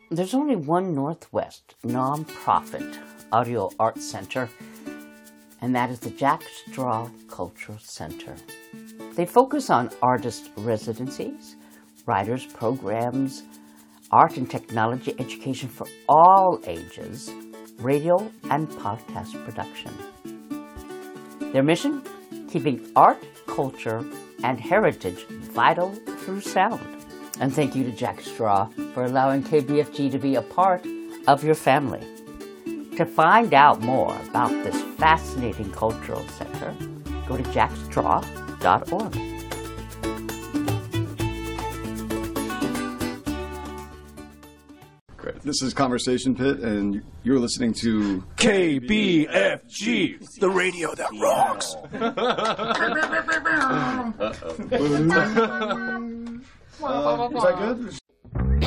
There's only one Northwest nonprofit audio arts center, and that is the Jack Straw Cultural Center. They focus on artist residencies, writers programs, art and technology education for all ages, radio and podcast production. Their mission? Keeping art, culture, and heritage vital through sound. And thank you to Jack Straw for allowing KBFG to be a part of your family. To find out more about this fascinating cultural center, go to jackstraw.org. Great. This is Conversation Pit, and you're listening to KBFG, the radio that rocks. Is that good?